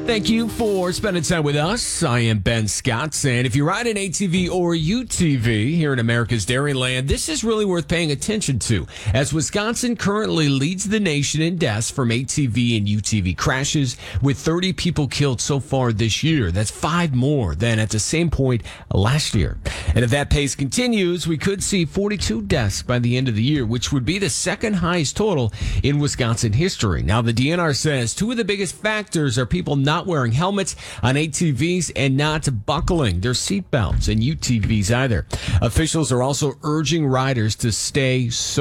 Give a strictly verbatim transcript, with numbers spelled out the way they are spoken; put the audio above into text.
Thank you for spending time with us. I am Ben Scott, and if you ride an A T V or U T V here in America's Dairyland, this is really worth paying attention to, as Wisconsin currently leads the nation in deaths from A T V and U T V crashes, with thirty people killed so far this year. That's five more than at the same point last year. And if that pace continues, we could see forty-two deaths by the end of the year, which would be the second highest total in Wisconsin history. Now, the D N R says two of the biggest factors are people not not wearing helmets on A T Vs and not buckling their seatbelts and U T Vs either. Officials are also urging riders to stay so